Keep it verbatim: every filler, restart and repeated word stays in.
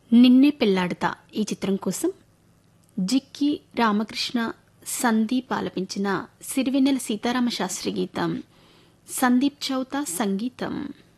నిన్నే పెళ్లాడతా ఈ చిత్రం కోసం జిక్కి రామకృష్ణ సందీప్ ఆలపించిన సిరివెన్నెల సీతారామ శాస్త్రి గీతం, సందీప్ చౌతా సంగీతం.